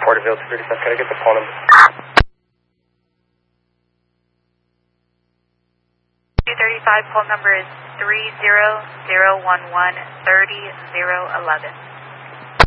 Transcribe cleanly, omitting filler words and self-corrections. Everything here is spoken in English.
Porterville 235, can I get the phone number? 235, phone number is 300113011.